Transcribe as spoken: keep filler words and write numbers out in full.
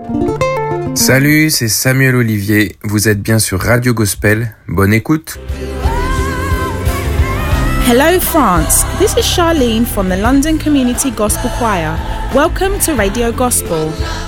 Salut, c'est Samuel Olivier. Vous êtes bien sur Radio Gospel. Bonne écoute. Hello France, this is Charlene from the London Community Gospel Choir. Welcome to Radio Gospel.